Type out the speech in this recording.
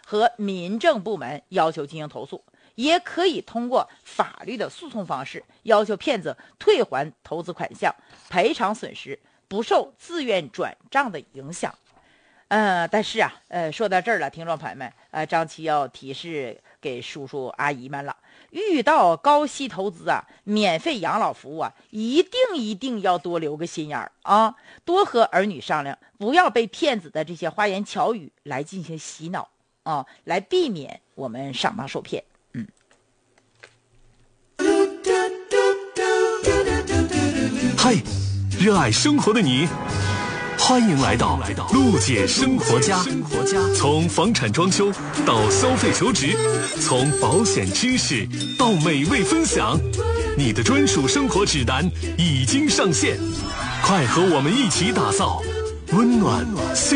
和民政部门要求进行投诉，也可以通过法律的诉讼方式要求骗子退还投资款项，赔偿损失，不受自愿转账的影响。但是说到这儿了，听众朋友们，张琪要提示给叔叔阿姨们了，遇到高息投资免费养老服务一定要多留个心眼儿啊，多和儿女商量，不要被骗子的这些花言巧语来进行洗脑啊，来避免我们上当受骗。 嗨，热爱生活的你，欢迎来到陆姐生活家。从房产装修到消费求职，从保险知识到美味分享，你的专属生活指南已经上线，快和我们一起打造温暖